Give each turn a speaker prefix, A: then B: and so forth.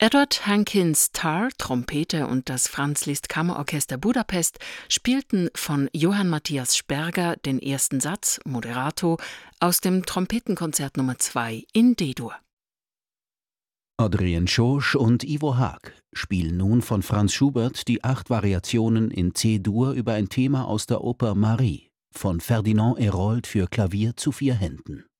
A: Edward Hankins Tar, Trompete und das Franz Liszt Kammerorchester Budapest spielten von Johann Matthias Sperger den ersten Satz, Moderato, aus dem Trompetenkonzert Nummer 2 in D-Dur.
B: Adrien Schorsch und Ivo Haag spielen nun von Franz Schubert die 8 Variationen in C-Dur über ein Thema aus der Oper Marie von Ferdinand Hérold für Klavier zu 4 Händen.